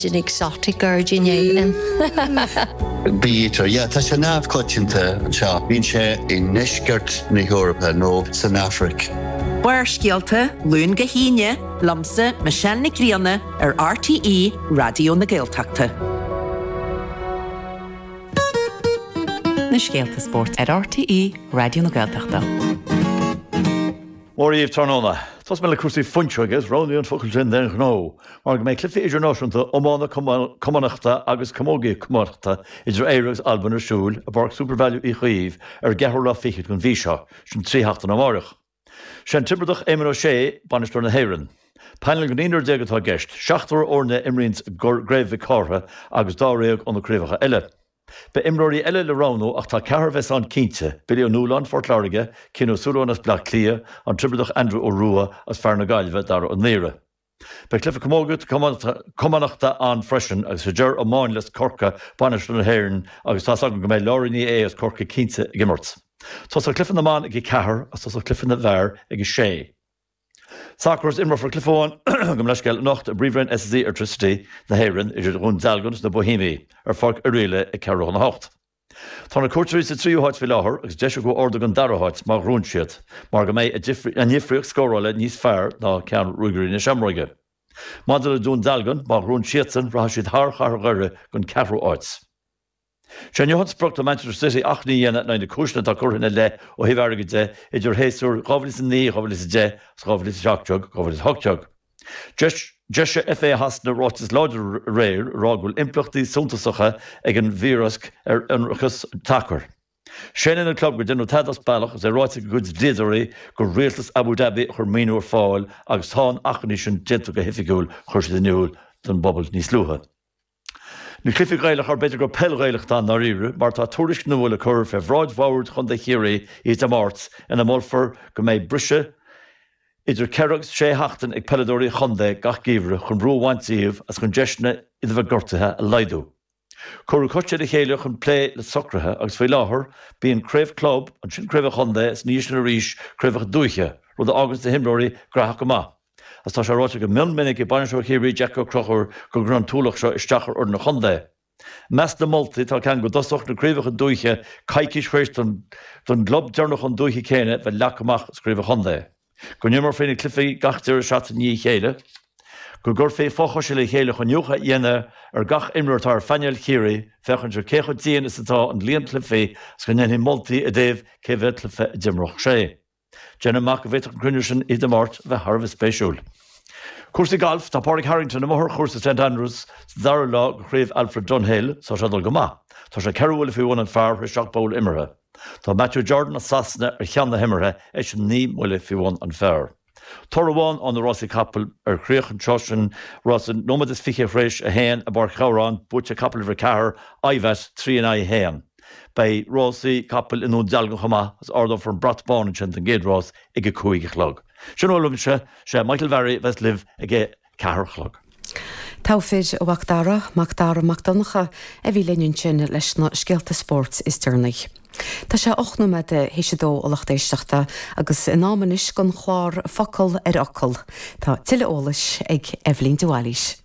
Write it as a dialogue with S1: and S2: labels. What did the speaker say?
S1: An exotic Virgin Éireann.
S2: Bítar, tá sé nábhcoitinta anseo. Bhíonn sé in neisceart na Eorpa nó san Afric.
S3: Bhair scialta, lún go híine, lamsa me sean na críanna ar RTE Radio na Gaeltachta. Na Scialta Sport ar RTE Radio na Gaeltachta.
S4: Mór íomh tróna. Tás me le cuasaí funse agus ránaí an focail sin den ghnó. Mar go méid clifa idirnáisiúnta ómána cumanachta agus comógaí cumanachta idir éireachs Alban ar siúil a barc supervalú i chaomh ar gceithre le fichiid gon bhí seo, sin tríthachta na márach. Sin tibredach éimean ó sé banistar na héireann. Peinil go níonar déagatá gceist, 7 orna imrins gréibh cátha agus dá réag an críomhacha eile. Be imróí eile le ránó ach tá cehar bheits an cínte, bilí an núlan fortláirige, cinú súrónas blach clia an tibredach Andrew ó Rua as fear na gailbhe dar an néire. Be clifa comógat cumanachta an freisin agus gur ó máin les corca banistar na héireann agus tá agan go méid láirí as corca cínte gimmart. Tás a clifan na man ag cehar as tás a clifan na bhar ag sé. Sacras imar for clifáin go leisceil nacht a bríomhrein SSD Electricity na héireann idir ún dalgans na Bohímií ar fág a riile ag ceithre an hacht. Tá na cuairtarí sa tríúháid fi láthair agus deise go orda an daraháid má rún siad, mar go méid a nifriocht scóráile níos fearr ná cean ruúgurí na seamróige. Maidir a dún dalgan má rún siadsan ratha siad thar ghaire gon ceathrú áit. Sé johan sprucht a Manchester City 8 dhéana na cúisna tá curthaine le ó híhharige de idir héasúr ghabhlis a ní, ghabhlis a de, ghabhlis a seachteag, ghabhlis a hoteag. Deise FA has na rátas láidir réir rágúil implachtaí suntasacha ag an vírasc ar anrachas tachar. Séan na club go denú tadas bailach as ráite go déidirí go réaltas Abu Dhabi chur míúr fáil agus tá achní sin dentu go hifiúil chuir sé dniúil don bobbal níos luútha. Nu cliffi gaiilech ar beidir go pellgaiilech tá na riire, mar tá túris nuúil a chur feh bhráid bhhaird chun de chéirí í a mát ina mólfar go méid brise idir ceiragus sé heachtain ag pelladóirí chundé gach gíomhre chun brúhhaintíomh as chun deisna idir bheith gortathe a leidú. Chorú coite a chéile chun plé le socrathe agus fé láthair bíon craobh club an sin craobh chundé as níos na ríis craobh dúiche rud a agus de himróí grathach go má. As tá sé ráite go minic i banisú chéirí Jack Crochar go gran túlach seo isteachar or na chundé. Mes na moltaí tá cean go dosocht na craobhacha dúiche caiiciis chuéis don glob dearnach an dúiche chéine bheith leachach scríomh chundé. Go nimar féinna clifaí gachtíir seata ní chéile, go gur fé fócha le chéile chun nucha dhéine ar gach imreirtar feineal chéirí fechann se cécha díana satá an líon clifaí as go nnéhí moltaí a déobh cé bheith clifa dimrach sé. Jenna mac a bhéach grúne sin iad mát bheith Harbh spéisiúil. Cuasaí golf tá Pádraig Harrington am chósa St Andrews dar lá go chríomh Alfred Dunhill sa sedal go má. Tá sé ceirhfuil fiúin an fearr ar seach ból imirthe. Tá Matthew Jordan a sasna ar cheanna himirithe é sin ní muile fiúin an fearr. Tar amháin an na Rossi Capel ar chríochan trosin Rossin nómad is fiche fréis a héan a bar chárán bute Capel bhar cehar aibhet 3 héan. Bei Rossi Capel inú dealgan chumá as ardá from Bratbáin sin an géad Ross ag a cúig chlog. Sin ólam sé Michael Varry bheits liv ag cehar chlog.
S5: Táfid ó Macdara Macdonacha a bhí leún sin leis na Scialta Sport is Turnigh. Tá sé 8 de héisidó olachtéisteachta agus in námanis gon chláir focail ar ocail. Tá tiile ólais ag Evelyn Dualis.